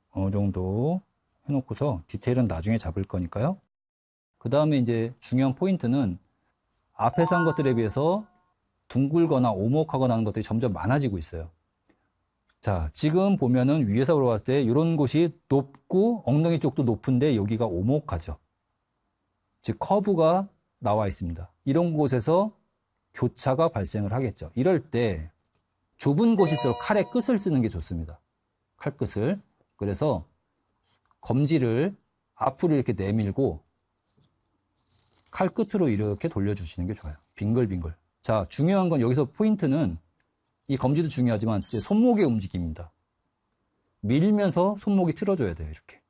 어느 정도 해놓고서 디테일은 나중에 잡을 거니까요. 그 다음에 이제 중요한 포인트는 앞에서 한 것들에 비해서 둥글거나 오목하거나 하는 것들이 점점 많아지고 있어요. 자, 지금 보면은 위에서 올라왔을 때 이런 곳이 높고 엉덩이 쪽도 높은데 여기가 오목하죠. 즉 커브가 나와 있습니다. 이런 곳에서 교차가 발생을 하겠죠. 이럴 때 좁은 곳일수록 칼의 끝을 쓰는 게 좋습니다. 칼끝을. 그래서 검지를 앞으로 이렇게 내밀고 칼 끝으로 이렇게 돌려주시는 게 좋아요. 빙글빙글. 자, 중요한 건 여기서 포인트는 이 검지도 중요하지만 이제 손목의 움직임입니다. 밀면서 손목이 틀어져야 돼요. 이렇게.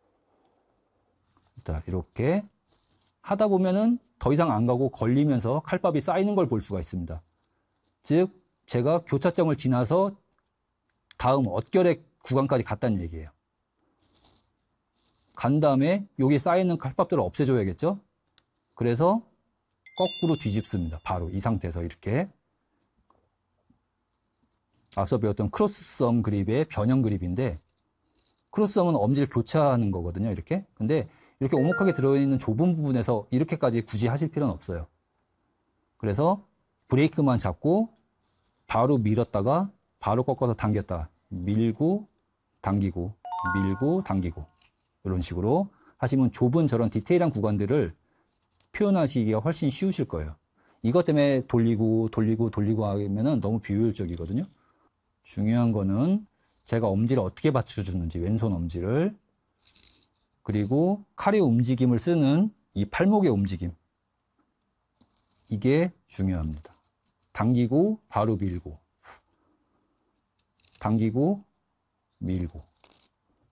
자, 이렇게 하다 보면은 더 이상 안 가고 걸리면서 칼밥이 쌓이는 걸 볼 수가 있습니다. 즉, 제가 교차점을 지나서 다음 어결의 구간까지 갔다는 얘기예요. 간 다음에 여기 쌓이는 칼밥들을 없애줘야겠죠? 그래서 거꾸로 뒤집습니다. 바로 이 상태에서 이렇게. 앞서 배웠던 크로스썸 그립의 변형 그립인데 크로스썸은 엄지를 교차하는 거거든요. 이렇게. 근데 이렇게 오목하게 들어있는 좁은 부분에서 이렇게까지 굳이 하실 필요는 없어요. 그래서 브레이크만 잡고 바로 밀었다가 바로 꺾어서 당겼다. 밀고 당기고 밀고 당기고 이런 식으로 하시면 좁은 저런 디테일한 구간들을 표현하시기가 훨씬 쉬우실 거예요. 이것 때문에 돌리고 하면은 너무 비효율적이거든요. 중요한 거는 제가 엄지를 어떻게 받쳐주는지, 왼손 엄지를, 그리고 칼의 움직임을 쓰는 이 팔목의 움직임, 이게 중요합니다. 당기고 바로 밀고, 당기고 밀고.